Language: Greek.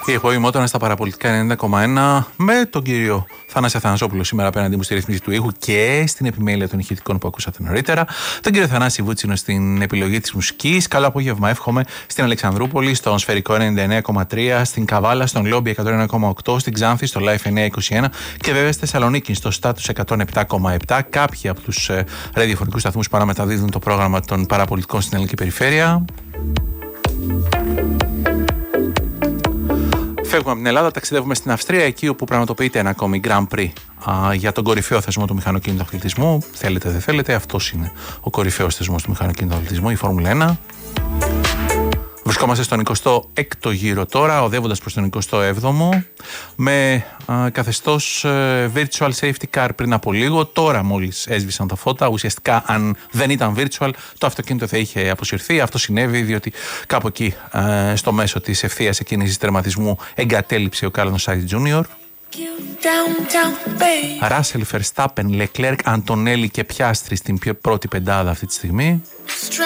Η εκπομπή Μότονα στα παραπολιτικά 90,1 με τον κύριο Θανάση Αθανασόπουλο σήμερα απέναντί μου στη ρύθμιση του ήχου και στην επιμέλεια των ηχητικών που ακούσατε νωρίτερα. Τον κύριο Θανάση Βούτσινο στην επιλογή της μουσικής. Καλό απόγευμα, εύχομαι στην Αλεξανδρούπολη, στον Σφαιρικό 99,3, στην Καβάλα, στον Λόμπι 101,8, στην Ξάνθη, στο Life 921 και βέβαια στη Θεσσαλονίκη, στο Status 107,7. Κάποιοι από τους ραδιοφωνικούς σταθμούς που αναμεταδίδουν το πρόγραμμα των παραπολιτικών στην ελληνική περιφέρεια. Φεύγουμε από την Ελλάδα, ταξιδεύουμε στην Αυστρία, εκεί όπου πραγματοποιείται ένα ακόμη Grand Prix για τον κορυφαίο θεσμό του μηχανοκίνητου αθλητισμού. Θέλετε, δεν θέλετε, αυτός είναι ο κορυφαίος θεσμός του μηχανοκίνητου αθλητισμού, η Φόρμουλα 1. Βρισκόμαστε στον 26ο γύρο τώρα, οδεύοντας προς τον 27ο, με καθεστώς virtual safety car πριν από λίγο. Τώρα μόλις έσβησαν τα φώτα. Ουσιαστικά, αν δεν ήταν virtual, το αυτοκίνητο θα είχε αποσυρθεί. Αυτό συνέβη διότι κάπου εκεί, στο μέσο της ευθείας εκκίνησης τερματισμού, εγκατέλειψε ο Κάρλος Σάινς Τζούνιορ. Ράσελ, Φερστάπεν, Λεκλέρκ, Αντωνέλη και Πιάστρι στην πρώτη πεντάδα αυτή τη στιγμή.